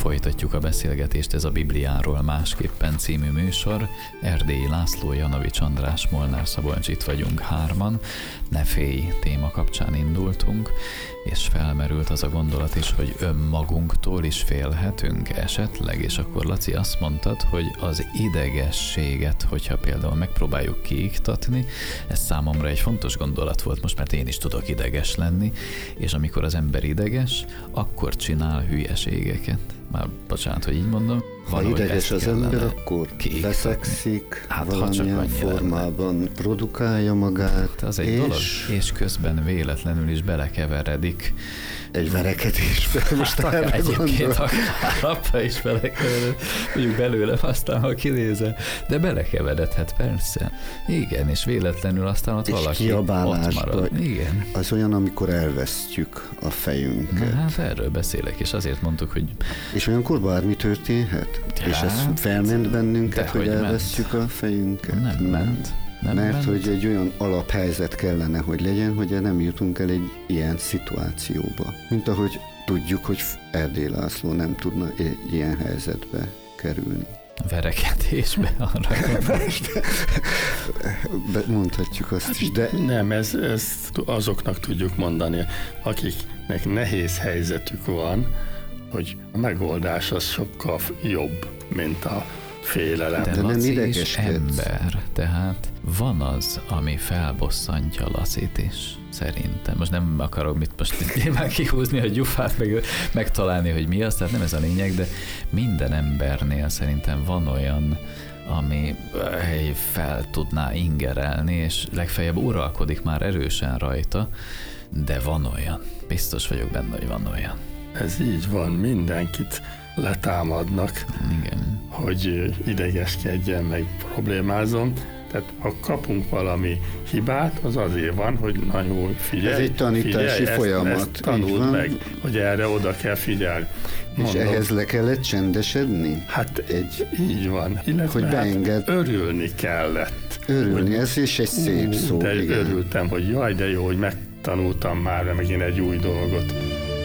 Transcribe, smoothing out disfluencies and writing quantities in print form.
Folytatjuk a beszélgetést, ez a Bibliáról másképpen című műsor. Erdélyi László, Janovics András, Molnár Szabolcs, itt vagyunk hárman. Ne félj téma kapcsán indultunk, és felmerült az a gondolat is, hogy önmagunktól is félhetünk esetleg, és akkor Laci azt mondtad, hogy az idegességet, hogyha például megpróbáljuk kiiktatni, ez számomra egy fontos gondolat volt most, mert én is tudok ideges lenni, és amikor az ember ideges, akkor csinál hülyeségeket. Már bocsánat, hogy így mondom. Ha ideges az ember, akkor veszekszik, valamilyen formában produkálja magát. Az egy dolog, és közben véletlenül is belekeveredik. Egy verekedésbe. Most egyébként akár is belekevered, mondjuk belőle aztán, ha kinézel, de belekeveredhet persze. Igen, és véletlenül aztán ott valaki ott marad. Igen. Az olyan, amikor elvesztjük a fejünket. Na, hát erről beszélek, és azért mondtuk, hogy... És olyankor bármi történhet? Ja, és ez felment bennünket, hogy elvesztjük a fejünket? Nem ment. Mert hogy egy olyan alaphelyzet kellene, hogy legyen, hogy nem jutunk el egy ilyen szituációba. Mint ahogy tudjuk, hogy Erdély László nem tudna egy ilyen helyzetbe kerülni. Verekedésbe arra. Mondhatjuk azt is, de... Nem, ezt azoknak tudjuk mondani, akiknek nehéz helyzetük van, hogy a megoldás az sokkal jobb, mint a félelem. De Laci is ember, tehát van az, ami felbosszantja Lacit is, szerintem. Most nem akarok most nyilván kihúzni a gyufát, megtalálni, hogy mi az, tehát nem ez a lényeg, de minden embernél szerintem van olyan, ami fel tudná ingerelni, és legfeljebb uralkodik már erősen rajta, de van olyan. Biztos vagyok benne, hogy van olyan. Ez így van, mindenkit letámadnak, igen, hogy idegeskedjen, meg problémázom. Tehát ha kapunk valami hibát, az azért van, hogy na jó, figyelj. Ez egy tanítási folyamat. Ezt tanuld meg, hogy erre oda kell figyelni. Mondom, és ehhez le kellett csendesedni? Hát így van. Illetve hogy beenged. Örülni kellett. Örülni, ez is egy szép szó. De igen. Örültem, hogy jaj, de jó, hogy megtanultam már megint egy új dolgot.